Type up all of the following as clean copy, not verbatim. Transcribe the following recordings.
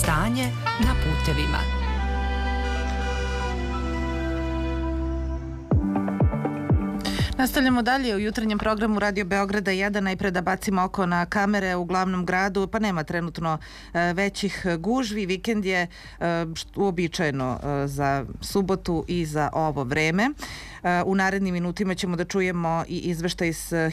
Stanje na putevima. Nastavljamo dalje u jutarnjem programu Radio Beograda 1. Najpre da bacimo oko na kamere u glavnom gradu, pa nema trenutno većih gužvi. Vikend je uobičajeno za subotu i za ovo vreme. U narednim minutima ćemo da čujemo i izveštaj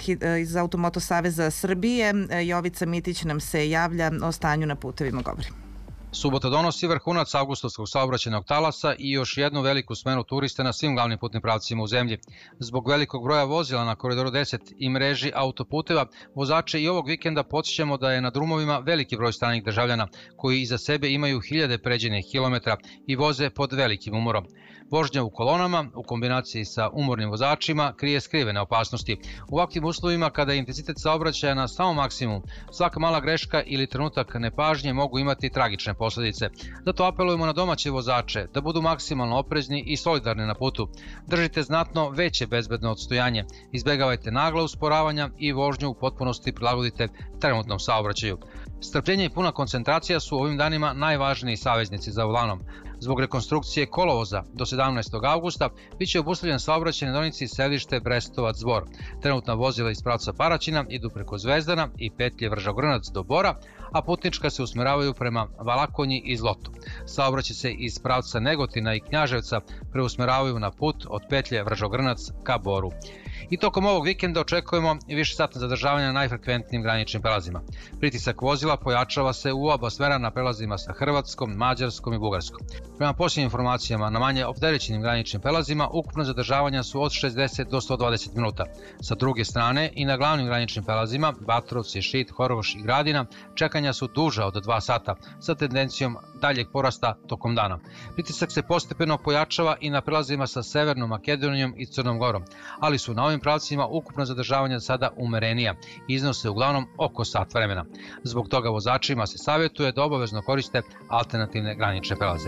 iz Automoto Saveza Srbije. Jovica Mitić nam se javlja, o stanju na putevima govori. Subota donosi vrhunac avgustovskog saobraćajnog talasa i još jednu veliku smenu turista na svim glavnim putnim pravcima u zemlji. Zbog velikog broja vozila na Koridoru 10 i mreži autoputeva, vozače i ovog vikenda podsjećamo da je na drumovima veliki broj stranih državljana koji iza sebe imaju hiljade pređenih kilometra i voze pod velikim umorom. Vožnja u kolonama, u kombinaciji sa umornim vozačima, krije skrivene opasnosti. U ovakvim uslovima, kada je intenzitet saobraćaja na samom maksimumu, svaka mala greška ili trenutak nepažnje mogu imati tragične posledice. Zato apelujemo na domaće vozače da budu maksimalno oprezni i solidarni na putu. Držite znatno veće bezbedno odstojanje, izbegavajte nagla usporavanja i vožnju u potpunosti prilagodite trenutnom saobraćaju. Strpljenje i puna koncentracija su ovim danima najvažniji saveznici za volanom. Zbog rekonstrukcije kolovoza do 17. avgusta biće obustavljen saobraćaj na deonici sedište Brestovac-Bor. Trenutna vozila iz pravca Paraćina idu preko Zvezdana i petlje Vržogranac do Bora, a putnička se usmeravaju prema Valakonji i Zlotu. Saobraćaj se iz pravca Negotina i Knjaževca preusmeravaju na put od petlje Vržogranac ka Boru. I tokom ovog vikenda očekujemo više satna zadržavanja na najfrekventnijim graničnim prelazima. Pritisak vozila pojačava se u oba smera na prelazima sa Hrvatskom, Mađarskom i Bugarskom. Prema posljednjim informacijama, na manje opterećenim graničnim prelazima ukupno zadržavanja su od 60 do 120 minuta. Sa druge strane i na glavnim graničnim prelazima, Batrovci, Šid, Horgoš i Gradina, čekanja su duža od 2 sata sa tendencijom daljeg porasta tokom dana. Pritisak se postepeno pojačava i na prelazima sa Severnom Makedonijom i Crnom Gorom, ali su na ovim pravcima ukupno zadržavanja sada umerenija i iznose uglavnom oko sat vremena. Zbog toga vozačima se savjetuje da obavezno koriste alternativne granične prelaze.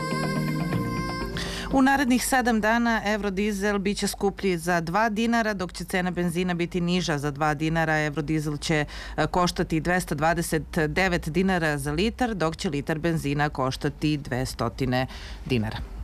U narednih 7 dana Eurodizel biće skuplji za 2 dinara, dok će cena benzina biti niža za 2 dinara. Eurodizel će koštati 229 dinara za litar, dok će litar benzina koštati 200 dinara.